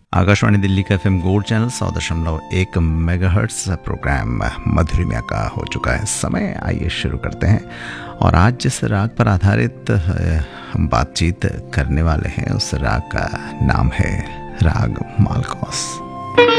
आकाशवाणी दिल्ली का FM gold channel 100.1 megahertz programme मधुरिमा का हो चुका है समय। आइए शुरू करते हैं। और आज जिस राग पर आधारित हम बातचीत करने वाले हैं उस राग का नाम है राग मालकोस।